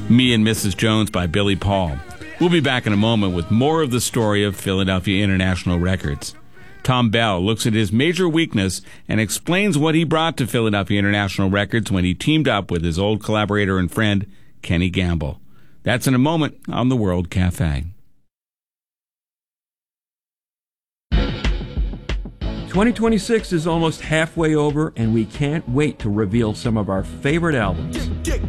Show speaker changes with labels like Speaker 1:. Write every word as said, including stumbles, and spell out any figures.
Speaker 1: Me and Missus Jones by Billy Paul. We'll be back in a moment with more of the story of Philadelphia International Records. Tom Bell looks at his major weakness and explains what he brought to Philadelphia International Records when he teamed up with his old collaborator and friend, Kenny Gamble. That's in a moment on the World Cafe.
Speaker 2: twenty twenty-six is almost halfway over, and we can't wait to reveal some of our favorite albums.